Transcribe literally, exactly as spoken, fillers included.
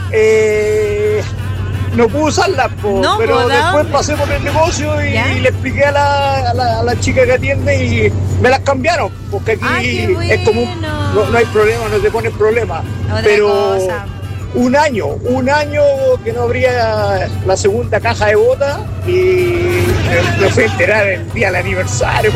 eh, no pude usarlas, po, No, pero po, después ¿dónde? pasé por el negocio y, ¿Ya? y le expliqué a la, a, la, a la chica que atiende y me las cambiaron, porque aquí Ah, qué es como, un- bueno. no, no hay problema, no te ponen problema. Otra Pero cosa. un año, un año que no abría la segunda caja de botas y me, me fui a enterar el día del aniversario.